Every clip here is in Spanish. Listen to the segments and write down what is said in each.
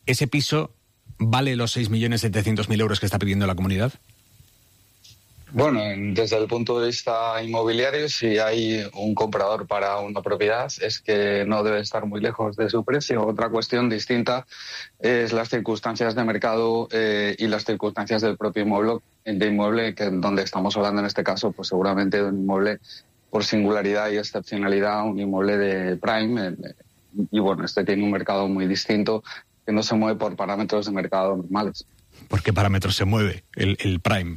¿ese piso vale los 6.700.000 euros que está pidiendo la comunidad? Bueno, desde el punto de vista inmobiliario, si hay un comprador para una propiedad, es que no debe estar muy lejos de su precio. Otra cuestión distinta es las circunstancias de mercado y las circunstancias del propio inmueble, que donde estamos hablando en este caso, pues seguramente de un inmueble por singularidad y excepcionalidad, un inmueble de prime. Y bueno, este tiene un mercado muy distinto que no se mueve por parámetros de mercado normales. ¿Por qué parámetros se mueve el prime?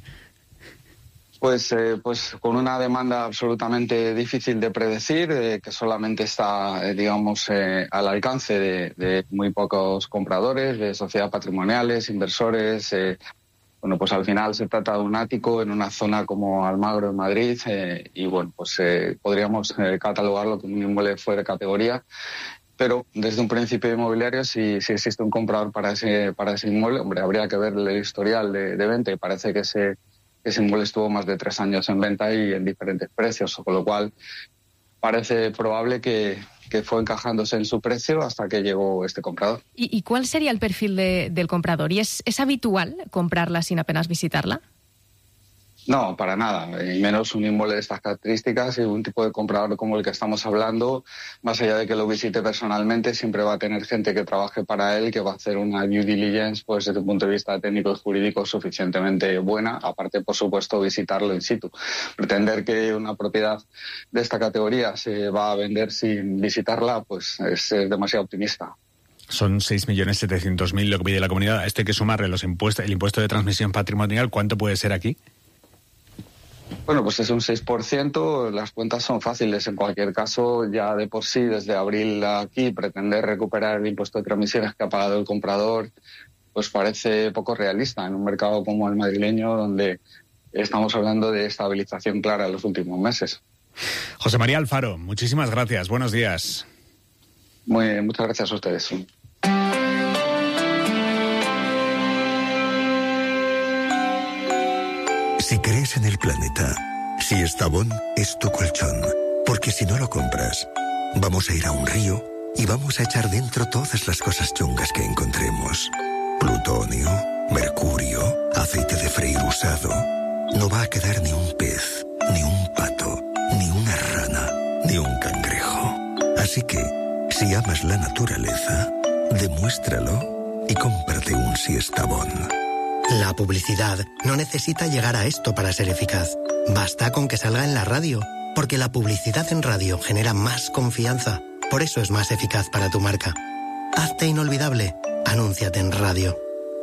Pues con una demanda absolutamente difícil de predecir, que solamente está, al alcance de muy pocos compradores, de sociedades patrimoniales, inversores. Bueno, pues al final se trata de un ático en una zona como Almagro, en Madrid, y bueno, pues podríamos catalogarlo como un inmueble fuera de categoría. Pero desde un principio inmobiliario, si existe un comprador para ese inmueble, hombre, habría que ver el historial de venta, y parece que ese inmueble estuvo más de 3 años en venta y en diferentes precios, con lo cual parece probable que fue encajándose en su precio hasta que llegó este comprador. ¿Y cuál sería el perfil del comprador? ¿Y es habitual comprarla sin apenas visitarla? No, para nada, y menos un inmueble de estas características, y un tipo de comprador como el que estamos hablando, más allá de que lo visite personalmente, siempre va a tener gente que trabaje para él, que va a hacer una due diligence, pues desde el punto de vista técnico y jurídico suficientemente buena, aparte, por supuesto, visitarlo in situ. Pretender que una propiedad de esta categoría se va a vender sin visitarla, pues es demasiado optimista. Son 6.700.000 lo que pide la comunidad. A esto hay que sumarle el impuesto de transmisión patrimonial. ¿Cuánto puede ser aquí? Bueno, pues es un 6%, las cuentas son fáciles. En cualquier caso, ya de por sí, desde abril aquí, pretender recuperar el impuesto de transmisiones que ha pagado el comprador, pues parece poco realista en un mercado como el madrileño, donde estamos hablando de estabilización clara en los últimos meses. José María Alfaro, muchísimas gracias. Buenos días. Muchas gracias a ustedes. Si crees en el planeta, si Estavón es tu colchón, porque si no lo compras, vamos a ir a un río y vamos a echar dentro todas las cosas chungas que encontremos. Plutonio, mercurio, aceite de freír usado. No va a quedar ni un pez, ni un pato, ni una rana, ni un cangrejo. Así que, si amas la naturaleza, demuéstralo y cómprate un Siestabón. La publicidad no necesita llegar a esto para ser eficaz. Basta con que salga en la radio, porque la publicidad en radio genera más confianza. Por eso es más eficaz para tu marca. Hazte inolvidable. Anúnciate en radio.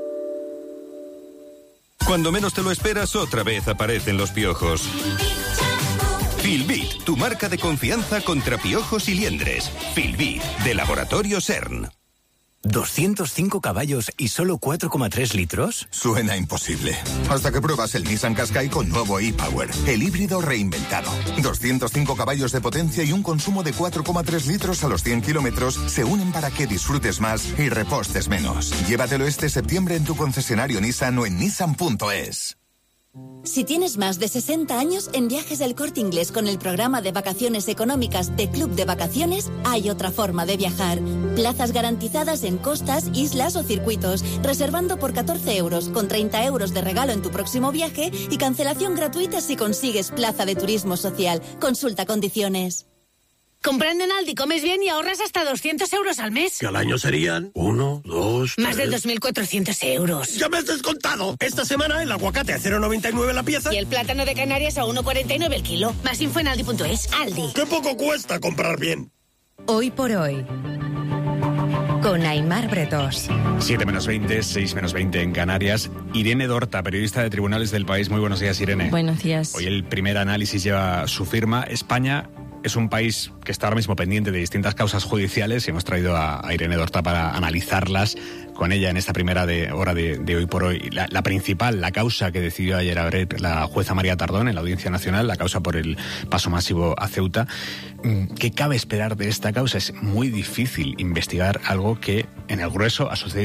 Cuando menos te lo esperas, otra vez aparecen los piojos. Filbit, tu marca de confianza contra piojos y liendres. Filbit, de Laboratorio CERN. ¿205 caballos y solo 4,3 litros? Suena imposible. Hasta que pruebas el Nissan Qashqai con nuevo e-Power, el híbrido reinventado. 205 caballos de potencia y un consumo de 4,3 litros a los 100 kilómetros se unen para que disfrutes más y repostes menos. Llévatelo este septiembre en tu concesionario Nissan o en nissan.es. Si tienes más de 60 años, en Viajes del Corte Inglés con el programa de vacaciones económicas de Club de Vacaciones, hay otra forma de viajar. Plazas garantizadas en costas, islas o circuitos, reservando por 14 euros, con 30 euros de regalo en tu próximo viaje y cancelación gratuita si consigues plaza de turismo social. Consulta condiciones. Comprando en Aldi comes bien y ahorras hasta 200 euros al mes. Que al año serían 1, 2, 3... Más de 2.400 euros. ¡Ya me has descontado! Esta semana el aguacate a 0,99 la pieza. Y el plátano de Canarias a 1,49 el kilo. Más info en Aldi.es. Aldi. ¡Qué poco cuesta comprar bien! Hoy por hoy, con Aimar Bretós. 7 menos 20, 6 menos 20 en Canarias. Irene Dorta, periodista de Tribunales del País. Muy buenos días, Irene. Buenos días. Hoy el primer análisis lleva su firma. España es un país que está ahora mismo pendiente de distintas causas judiciales y hemos traído a Irene Dorta para analizarlas con ella en esta primera hora de Hoy por Hoy. La principal, la causa que decidió ayer abrir la jueza María Tardón en la Audiencia Nacional, la causa por el paso masivo a Ceuta. ¿Qué cabe esperar de esta causa? Es muy difícil investigar algo que en el grueso ha sucedido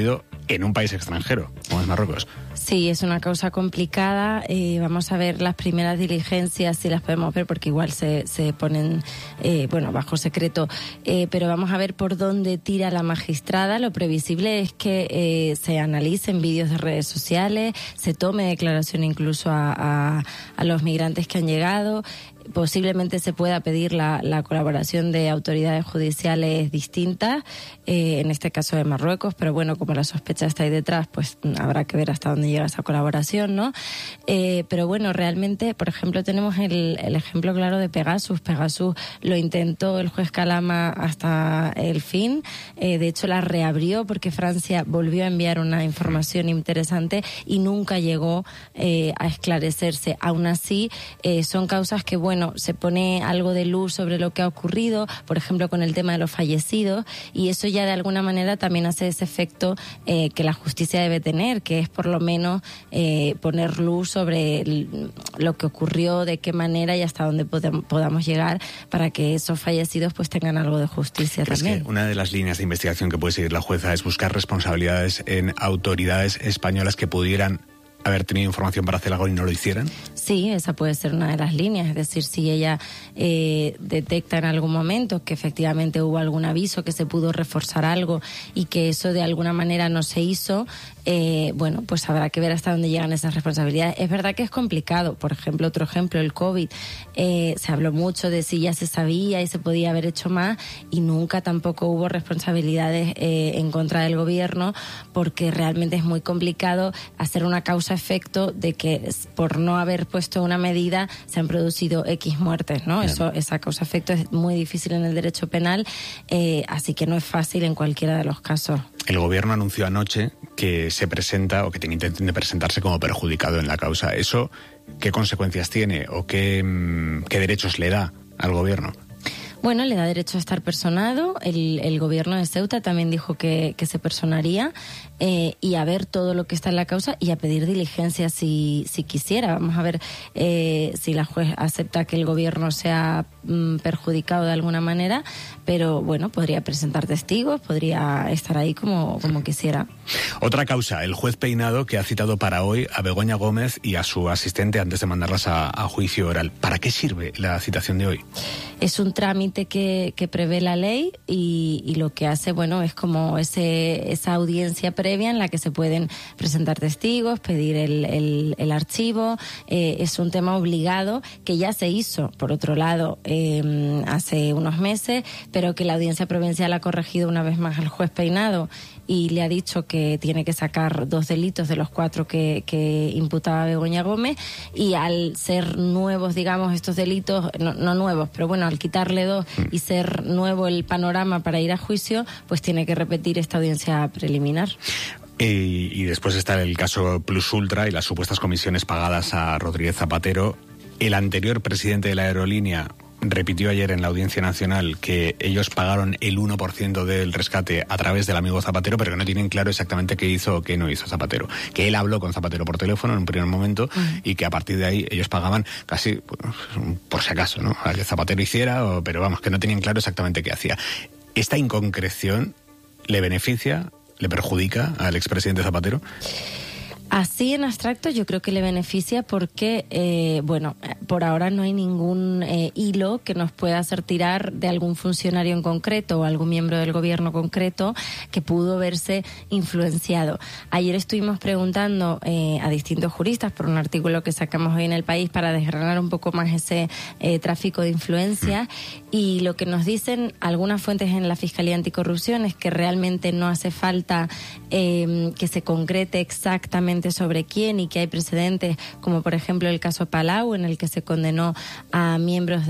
en un país extranjero, como es Marruecos. Sí, es una causa complicada. Vamos a ver las primeras diligencias, si las podemos ver, porque igual se ponen bajo secreto. Pero vamos a ver por dónde tira la magistrada. Lo previsible es que se analicen vídeos de redes sociales, se tome declaración incluso a los migrantes que han llegado. Posiblemente se pueda pedir la colaboración de autoridades judiciales distintas, en este caso de Marruecos, pero bueno, como la sospecha está ahí detrás, pues habrá que ver hasta dónde llega esa colaboración, ¿no? Pero bueno, realmente, por ejemplo, tenemos el ejemplo claro de Pegasus. Pegasus lo intentó el juez Calama hasta el fin, de hecho la reabrió porque Francia volvió a enviar una información interesante y nunca llegó a esclarecerse. Aún así, son causas que, bueno, se pone algo de luz sobre lo que ha ocurrido, por ejemplo, con el tema de los fallecidos, y eso ya de alguna manera también hace ese efecto que la justicia debe tener, que es por lo menos poner luz sobre lo que ocurrió, de qué manera y hasta dónde podamos llegar para que esos fallecidos pues tengan algo de justicia también. Que una de las líneas de investigación que puede seguir la jueza es buscar responsabilidades en autoridades españolas que pudieran haber tenido información para hacer algo y no lo hicieran? Sí, esa puede ser una de las líneas, es decir, si ella detecta en algún momento que efectivamente hubo algún aviso, que se pudo reforzar algo y que eso de alguna manera no se hizo, pues habrá que ver hasta dónde llegan esas responsabilidades. Es verdad que es complicado, por ejemplo, otro ejemplo, el COVID, se habló mucho de si ya se sabía y se podía haber hecho más y nunca tampoco hubo responsabilidades en contra del gobierno, porque realmente es muy complicado hacer una causa-efecto de que por no haber puesto una medida se han producido X muertes, ¿no? Esa causa-efecto es muy difícil en el derecho penal, así que no es fácil en cualquiera de los casos. El gobierno anunció anoche que se presenta o que tiene intención de presentarse como perjudicado en la causa. ¿Eso qué consecuencias tiene o qué derechos le da al gobierno? Bueno, le da derecho a estar personado. El gobierno de Ceuta también dijo que se personaría y a ver todo lo que está en la causa y a pedir diligencia si quisiera. Vamos a ver si la juez acepta que el gobierno sea perjudicado de alguna manera, pero bueno, podría presentar testigos, podría estar ahí como quisiera. Otra causa, el juez Peinado, que ha citado para hoy a Begoña Gómez y a su asistente antes de mandarlas a juicio oral. ¿Para qué sirve la citación de hoy? Es un trámite que prevé la ley y lo que hace, bueno, es como esa audiencia previa en la que se pueden presentar testigos, pedir el archivo. Es un tema obligado que ya se hizo, por otro lado, hace unos meses, pero que la Audiencia Provincial ha corregido una vez más al juez Peinado y le ha dicho que tiene que sacar 2 delitos de los 4 que imputaba Begoña Gómez, y al ser nuevos, digamos, estos delitos, no nuevos, pero bueno, al quitarle 2 y ser nuevo el panorama para ir a juicio, pues tiene que repetir esta audiencia preliminar. Y después está el caso Plus Ultra y las supuestas comisiones pagadas a Rodríguez Zapatero. El anterior presidente de la aerolínea repitió ayer en la Audiencia Nacional que ellos pagaron el 1% del rescate a través del amigo Zapatero, pero que no tienen claro exactamente qué hizo o qué no hizo Zapatero. Que él habló con Zapatero por teléfono en un primer momento y que a partir de ahí ellos pagaban casi, por si acaso, ¿no?, a que Zapatero hiciera, pero vamos, que no tenían claro exactamente qué hacía. ¿Esta inconcreción le beneficia, le perjudica al expresidente Zapatero? Así en abstracto yo creo que le beneficia porque, por ahora no hay ningún hilo que nos pueda hacer tirar de algún funcionario en concreto o algún miembro del gobierno concreto que pudo verse influenciado. Ayer estuvimos preguntando a distintos juristas por un artículo que sacamos hoy en El País para desgranar un poco más ese tráfico de influencia, y lo que nos dicen algunas fuentes en la Fiscalía Anticorrupción es que realmente no hace falta que se concrete exactamente sobre quién, y que hay precedentes como por ejemplo el caso Palau, en el que se condenó a miembros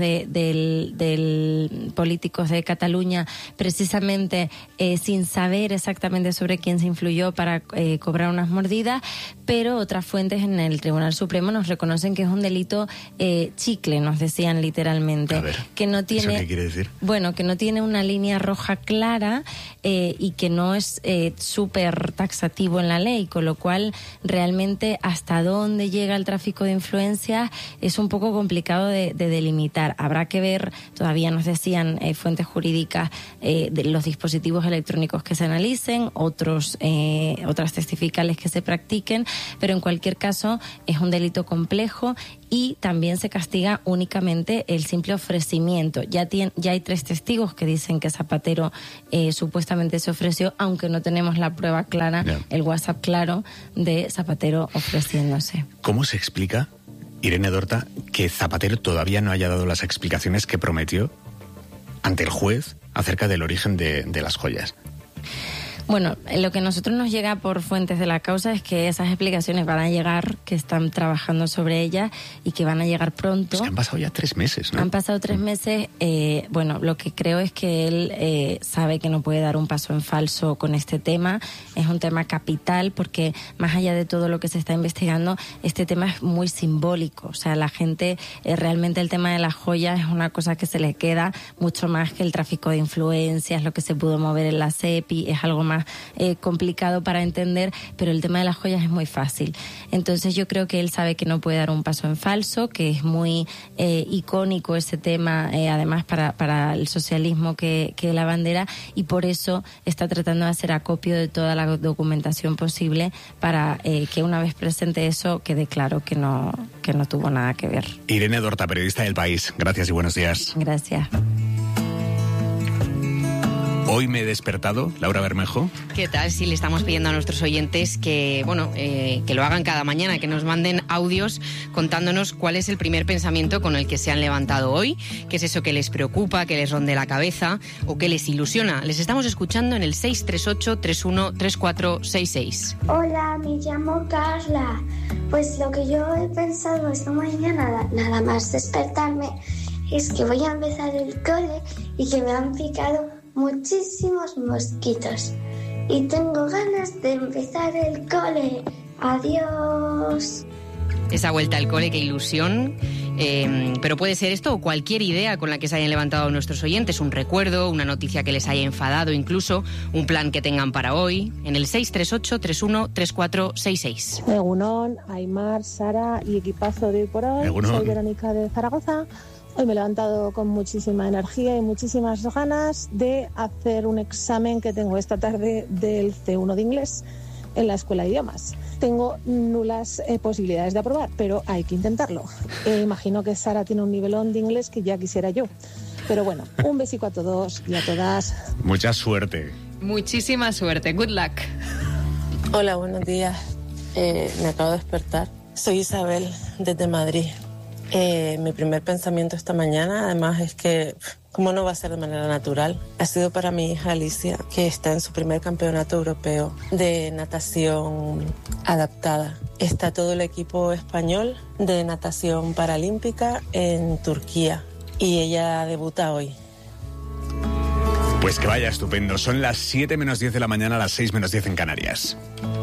del políticos de Cataluña precisamente sin saber exactamente sobre quién se influyó para cobrar unas mordidas, pero otras fuentes en el Tribunal Supremo nos reconocen que es un delito chicle, nos decían literalmente. A ver, que no tiene, ¿eso qué quiere decir? Bueno, que no tiene una línea roja clara y que no es súper taxativo en la ley, con lo cual realmente hasta dónde llega el tráfico de influencias es un poco complicado de delimitar. Habrá que ver, todavía nos decían fuentes jurídicas, de los dispositivos electrónicos que se analicen, otras testificales que se practiquen, pero en cualquier caso es un delito complejo y también se castiga únicamente el simple ofrecimiento. Ya hay 3 testigos que dicen que Zapatero supuestamente se ofreció, aunque no tenemos la prueba clara, el WhatsApp claro de Zapatero ofreciéndose. ¿Cómo se explica, Irene Dorta, que Zapatero todavía no haya dado las explicaciones que prometió ante el juez acerca del origen de las joyas? Bueno, lo que a nosotros nos llega por fuentes de la causa es que esas explicaciones van a llegar, que están trabajando sobre ellas y que van a llegar pronto. Es que han pasado ya 3 meses, ¿no? Han pasado 3 meses. Bueno, lo que creo es que él sabe que no puede dar un paso en falso con este tema. Es un tema capital porque más allá de todo lo que se está investigando, este tema es muy simbólico. O sea, la gente, realmente el tema de las joyas es una cosa que se le queda mucho más que el tráfico de influencias, lo que se pudo mover en la CEPI, es algo más complicado para entender, pero el tema de las joyas es muy fácil. Entonces yo creo que él sabe que no puede dar un paso en falso, que es muy icónico ese tema, además para el socialismo que la bandera, y por eso está tratando de hacer acopio de toda la documentación posible para que una vez presente eso quede claro que no tuvo nada que ver. Irene Dorta, periodista del País. Gracias y buenos días. Gracias. Hoy me he despertado, Laura Bermejo. ¿Qué tal? Sí, le estamos pidiendo a nuestros oyentes que lo hagan cada mañana, que nos manden audios contándonos cuál es el primer pensamiento con el que se han levantado hoy, qué es eso que les preocupa, que les ronde la cabeza o que les ilusiona. Les estamos escuchando en el 638-313466. Hola, me llamo Carla. Pues lo que yo he pensado esta mañana, nada más despertarme, es que voy a empezar el cole y que me han picado muchísimos mosquitos y tengo ganas de empezar el cole. Adiós. Esa vuelta al cole, qué ilusión. Pero puede ser esto o cualquier idea con la que se hayan levantado nuestros oyentes, un recuerdo, una noticia que les haya enfadado, incluso un plan que tengan para hoy, en el 638-313466. Egunon, Aymar, Sara y equipazo de hoy por hoy. Egunon. Soy Verónica de Zaragoza. Hoy me he levantado con muchísima energía y muchísimas ganas de hacer un examen que tengo esta tarde del C1 de inglés en la Escuela de Idiomas. Tengo nulas posibilidades de aprobar, pero hay que intentarlo. Imagino que Sara tiene un nivelón de inglés que ya quisiera yo. Pero bueno, un besico a todos y a todas. Mucha suerte. Muchísima suerte. Good luck. Hola, buenos días. Me acabo de despertar. Soy Isabel, desde Madrid. Mi primer pensamiento esta mañana, además, es que, ¿cómo no va a ser de manera natural? Ha sido para mi hija Alicia, que está en su primer campeonato europeo de natación adaptada. Está todo el equipo español de natación paralímpica en Turquía y ella debuta hoy. Pues que vaya estupendo. Son las 7 menos 10 de la mañana, las 6 menos 10 en Canarias.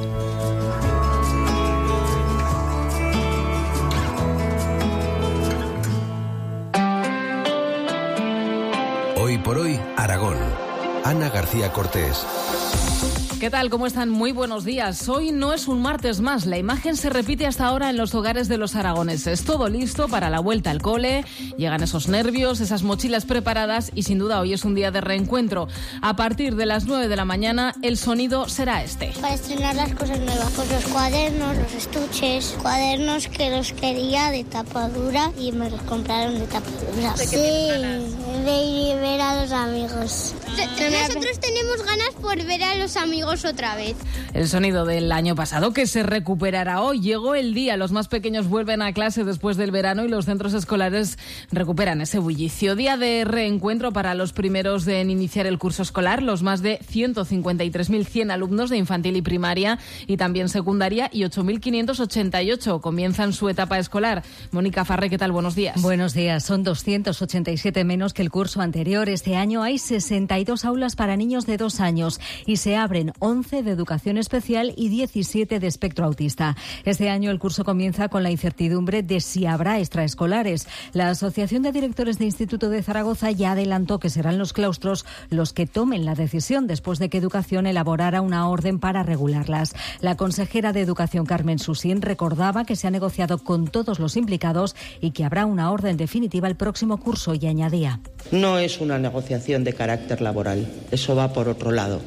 Hoy por hoy, Aragón. Ana García Cortés. ¿Qué tal? ¿Cómo están? Muy buenos días. Hoy no es un martes más. La imagen se repite hasta ahora en los hogares de los aragoneses. Todo listo para la vuelta al cole. Llegan esos nervios, esas mochilas preparadas y sin duda hoy es un día de reencuentro. A partir de las 9 de la mañana el sonido será este. Para estrenar las cosas nuevas, pues los cuadernos, los estuches, cuadernos que los quería de tapa dura y me los compraron de tapa dura. Sí, de ir a ver a los amigos. Nosotros tenemos ganas por ver a los amigos otra vez. El sonido del año pasado que se recuperará hoy. Llegó el día, los más pequeños vuelven a clase después del verano y los centros escolares recuperan ese bullicio. Día de reencuentro para los primeros en iniciar el curso escolar, los más de 153.100 alumnos de infantil y primaria y también secundaria y 8.588 comienzan su etapa escolar. Mónica Farré, ¿qué tal? Buenos días. Buenos días. Son 287 menos que el curso curso anterior, este año hay 62 aulas para niños de 2 años y se abren 11 de educación especial y 17 de espectro autista. Este año el curso comienza con la incertidumbre de si habrá extraescolares. La Asociación de Directores de Instituto de Zaragoza ya adelantó que serán los claustros los que tomen la decisión después de que Educación elaborara una orden para regularlas. La consejera de Educación, Carmen Susín, recordaba que se ha negociado con todos los implicados y que habrá una orden definitiva el próximo curso, y añadía: no es una negociación de carácter laboral, eso va por otro lado,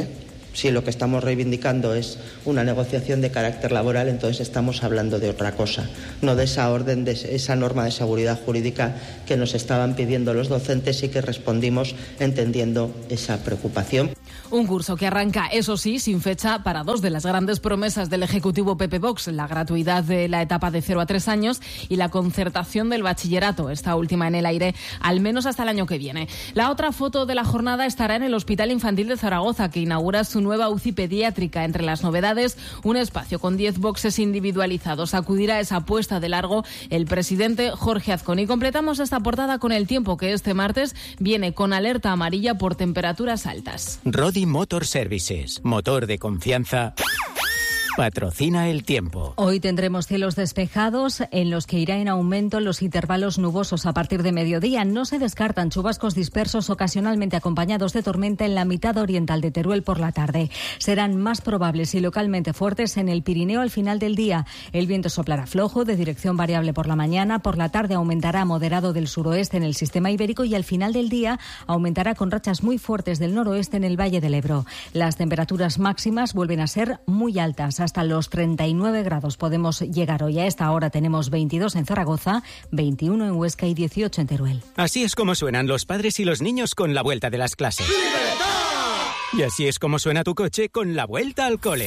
Si lo que estamos reivindicando es una negociación de carácter laboral, entonces estamos hablando de otra cosa, no de esa orden, de esa norma de seguridad jurídica que nos estaban pidiendo los docentes y que respondimos entendiendo esa preocupación. Un curso que arranca, eso sí, sin fecha para 2 de las grandes promesas del Ejecutivo PP Vox, la gratuidad de la etapa de 0 a 3 años y la concertación del bachillerato, esta última en el aire, al menos hasta el año que viene. La otra foto de la jornada estará en el Hospital Infantil de Zaragoza, que inaugura su nueva UCI pediátrica. Entre las novedades, un espacio con 10 boxes individualizados. Acudirá a esa apuesta de largo el presidente Jorge Azcón. Y completamos esta portada con el tiempo, que este martes viene con alerta amarilla por temperaturas altas. Rodi Motor Services, motor de confianza, patrocina el tiempo. Hoy tendremos cielos despejados en los que irá en aumento los intervalos nubosos a partir de mediodía. No se descartan chubascos dispersos ocasionalmente acompañados de tormenta en la mitad oriental de Teruel por la tarde. Serán más probables y localmente fuertes en el Pirineo al final del día. El viento soplará flojo, de dirección variable por la mañana. Por la tarde aumentará moderado del suroeste en el sistema ibérico y al final del día aumentará con rachas muy fuertes del noroeste en el Valle del Ebro. Las temperaturas máximas vuelven a ser muy altas. Hasta los 39 grados podemos llegar hoy. A esta hora tenemos 22 en Zaragoza, 21 en Huesca y 18 en Teruel. Así es como suenan los padres y los niños con la vuelta de las clases. ¡Libertad! Y así es como suena tu coche con la vuelta al cole.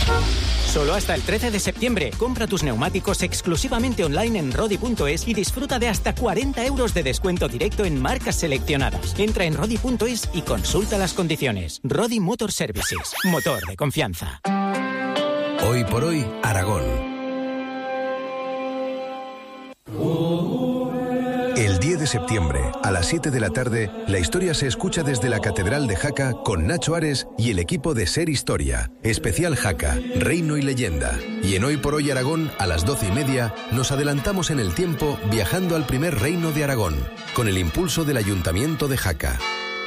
Solo hasta el 13 de septiembre. Compra tus neumáticos exclusivamente online en Rodi.es y disfruta de hasta 40 euros de descuento directo en marcas seleccionadas. Entra en Rodi.es y consulta las condiciones. Rodi Motor Services, motor de confianza. Hoy por hoy, Aragón. El 10 de septiembre, a las 7 de la tarde, la historia se escucha desde la Catedral de Jaca con Nacho Ares y el equipo de Ser Historia. Especial Jaca, Reino y Leyenda. Y en Hoy por Hoy Aragón, a las 12:30, nos adelantamos en el tiempo viajando al primer reino de Aragón, con el impulso del Ayuntamiento de Jaca.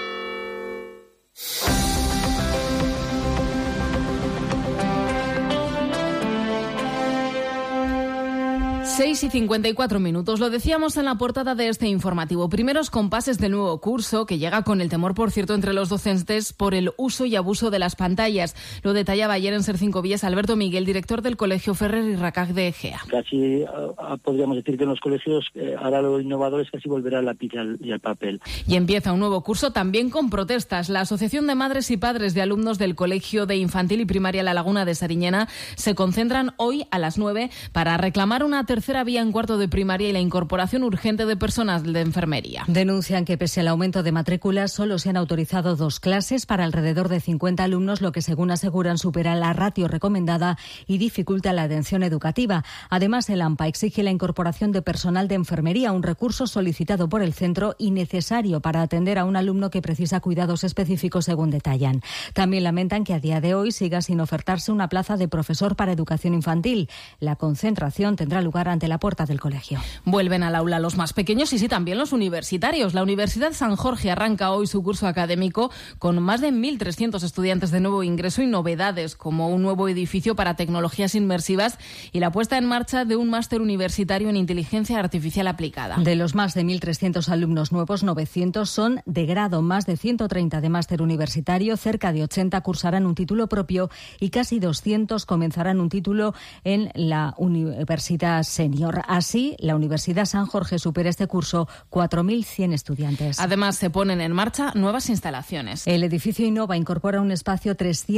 6:54. Lo decíamos en la portada de este informativo. Primeros compases del nuevo curso, que llega con el temor, por cierto, entre los docentes por el uso y abuso de las pantallas. Lo detallaba ayer en Ser 5 Vías Alberto Miguel, director del Colegio Ferrer y Racac de Egea. Casi podríamos decir que en los colegios ahora lo innovador es casi volver a lápiz y al papel. Y empieza un nuevo curso también con protestas. La Asociación de Madres y Padres de Alumnos del Colegio de Infantil y Primaria La Laguna de Sariñena se concentran hoy a las 9 para reclamar una tercera vía en cuarto de primaria y la incorporación urgente de personas de enfermería. Denuncian que pese al aumento de matrículas solo se han autorizado 2 clases para alrededor de 50 alumnos, lo que según aseguran supera la ratio recomendada y dificulta la atención educativa. Además, el AMPA exige la incorporación de personal de enfermería, un recurso solicitado por el centro y necesario para atender a un alumno que precisa cuidados específicos, según detallan. También lamentan que a día de hoy siga sin ofertarse una plaza de profesor para educación infantil. La concentración tendrá lugar ante la puerta del colegio. Vuelven al aula los más pequeños y sí, también los universitarios. La Universidad San Jorge arranca hoy su curso académico con más de 1.300 estudiantes de nuevo ingreso y novedades como un nuevo edificio para tecnologías inmersivas y la puesta en marcha de un máster universitario en inteligencia artificial aplicada. De los más de 1.300 alumnos nuevos, 900 son de grado, más de 130 de máster universitario, cerca de 80 cursarán un título propio y casi 200 comenzarán un título en la Universidad Senior. Así, la Universidad San Jorge supera este curso 4.100 estudiantes. Además, se ponen en marcha nuevas instalaciones. El edificio Innova incorpora un espacio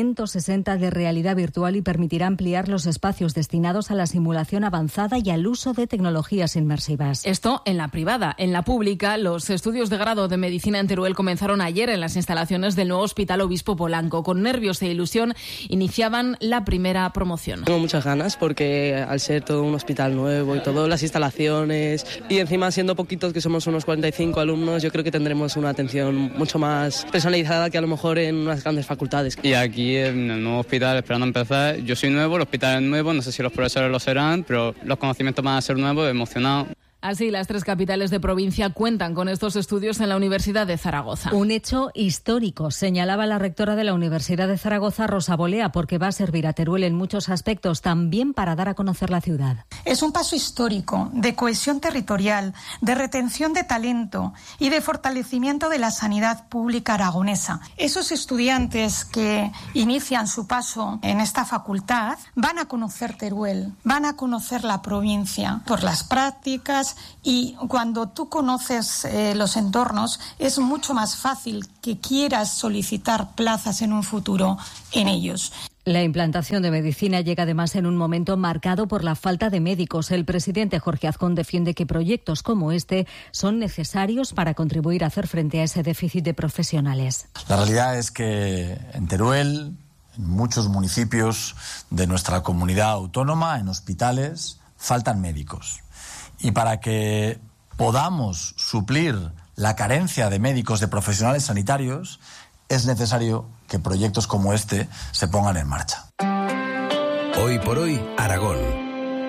360 de realidad virtual y permitirá ampliar los espacios destinados a la simulación avanzada y al uso de tecnologías inmersivas. Esto en la privada. En la pública, los estudios de grado de medicina en Teruel comenzaron ayer en las instalaciones del nuevo Hospital Obispo Polanco. Con nervios e ilusión iniciaban la primera promoción. Tengo muchas ganas porque al ser todo un hospital nuevo nuevo y todo, las instalaciones, y encima siendo poquitos, que somos unos 45 alumnos, yo creo que tendremos una atención mucho más personalizada que a lo mejor en unas grandes facultades. Y aquí en el nuevo hospital, esperando empezar, yo soy nuevo, el hospital es nuevo, no sé si los profesores lo serán, pero los conocimientos van a ser nuevos, emocionado. Así, las 3 capitales de provincia cuentan con estos estudios en la Universidad de Zaragoza. Un hecho histórico, señalaba la rectora de la Universidad de Zaragoza, Rosa Bolea, porque va a servir a Teruel en muchos aspectos, también para dar a conocer la ciudad. Es un paso histórico de cohesión territorial, de retención de talento y de fortalecimiento de la sanidad pública aragonesa. Esos estudiantes que inician su paso en esta facultad van a conocer Teruel, van a conocer la provincia por las prácticas, y cuando tú conoces los entornos es mucho más fácil que quieras solicitar plazas en un futuro en ellos. La implantación de medicina llega además en un momento marcado por la falta de médicos. El presidente Jorge Azcón defiende que proyectos como este son necesarios para contribuir a hacer frente a ese déficit de profesionales. La realidad es que en Teruel, en muchos municipios de nuestra comunidad autónoma, en hospitales, faltan médicos. Y para que podamos suplir la carencia de médicos, de profesionales sanitarios, es necesario que proyectos como este se pongan en marcha. Hoy por hoy, Aragón.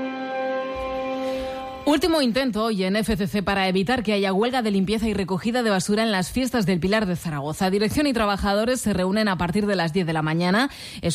Último intento hoy en FCC para evitar que haya huelga de limpieza y recogida de basura en las fiestas del Pilar de Zaragoza. Dirección y trabajadores se reúnen a partir de las 10 de la mañana en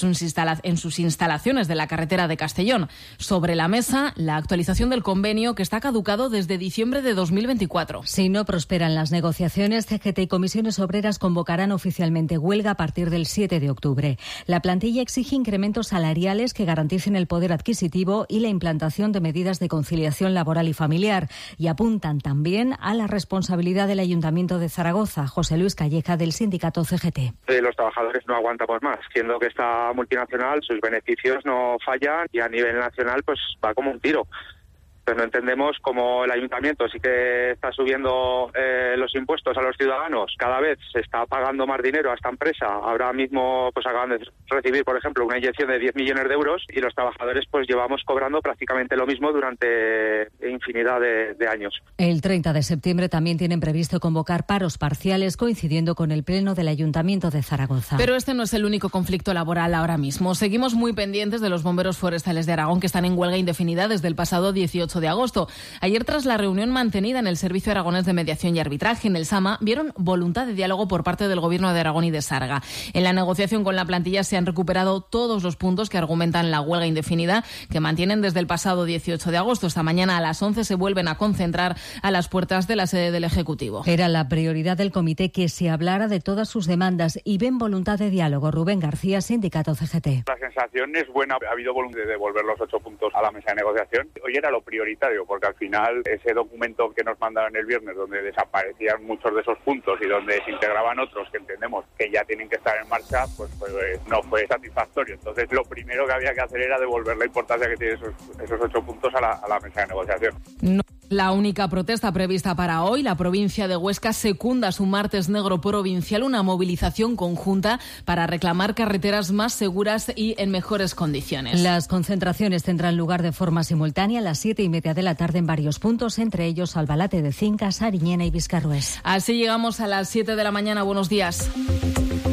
sus instalaciones de la carretera de Castellón. Sobre la mesa, la actualización del convenio que está caducado desde diciembre de 2024. Si no prosperan las negociaciones, CGT y comisiones obreras convocarán oficialmente huelga a partir del 7 de octubre. La plantilla exige incrementos salariales que garanticen el poder adquisitivo y la implantación de medidas de conciliación laboral y familiar, y apuntan también a la responsabilidad del Ayuntamiento de Zaragoza. José Luis Calleja, del sindicato CGT. Los trabajadores no aguantamos más, siendo que esta multinacional sus beneficios no fallan y a nivel nacional pues va como un tiro. Pues no entendemos cómo el ayuntamiento sí que está subiendo los impuestos a los ciudadanos. Cada vez se está pagando más dinero a esta empresa. Ahora mismo pues acaban de recibir, por ejemplo, una inyección de 10 millones de euros y los trabajadores pues llevamos cobrando prácticamente lo mismo durante infinidad de años. El 30 de septiembre también tienen previsto convocar paros parciales coincidiendo con el pleno del Ayuntamiento de Zaragoza. Pero este no es el único conflicto laboral ahora mismo. Seguimos muy pendientes de los bomberos forestales de Aragón, que están en huelga indefinida desde el pasado 18 de agosto. Ayer, tras la reunión mantenida en el Servicio Aragonés de Mediación y Arbitraje, en el SAMA, vieron voluntad de diálogo por parte del Gobierno de Aragón y de Sarga. En la negociación con la plantilla se han recuperado todos los puntos que argumentan la huelga indefinida, que mantienen desde el pasado 18 de agosto. Esta mañana a las 11 se vuelven a concentrar a las puertas de la sede del Ejecutivo. Era la prioridad del comité que se hablara de todas sus demandas y ven voluntad de diálogo. Rubén García, sindicato CGT. La sensación es buena. Ha habido voluntad de devolver los 8 puntos a la mesa de negociación. Hoy era lo prioritario, porque al final ese documento que nos mandaron el viernes, donde desaparecían muchos de esos puntos y donde se integraban otros que entendemos que ya tienen que estar en marcha, pues no fue satisfactorio. Entonces lo primero que había que hacer era devolver la importancia que tiene esos 8 puntos a la mesa de negociación. No. La única protesta prevista para hoy, la provincia de Huesca secunda su martes negro provincial, una movilización conjunta para reclamar carreteras más seguras y en mejores condiciones. Las concentraciones tendrán lugar de forma simultánea a las 7:30 de la tarde en varios puntos, entre ellos Albalate de Cinca, Sariñena y Viscarrués. Así llegamos a las 7 de la mañana. Buenos días.